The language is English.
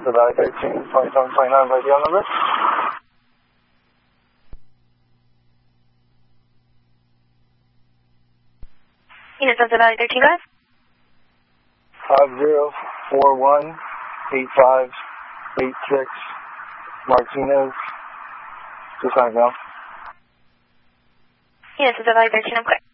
Delta Valley 13, 2729 by DL number. Unit Delta Valley 13, guys. 50418586 Martinez. Just hang on. Unit Delta Valley 13, I'm clear.